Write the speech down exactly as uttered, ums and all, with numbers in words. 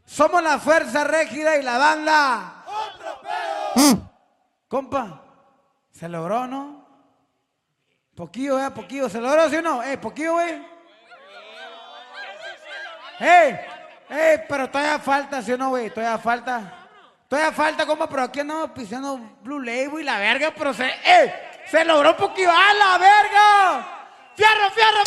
Somos la fuerza rígida y la banda. ¡Otro pedo! Compa, se logró, ¿no? Poquillo, eh, poquillo. ¿Se logró, sí o no? Eh, poquillo, güey. ¡Ey! ¡Ey! Pero todavía falta, ¿sí o no, güey? Todavía falta. Todavía falta, compa, pero aquí andamos pisando Blue Label y la verga, pero se... ¡Ey! ¡Se logró poquillo! ¡A la verga! ¡Fierro, fierro!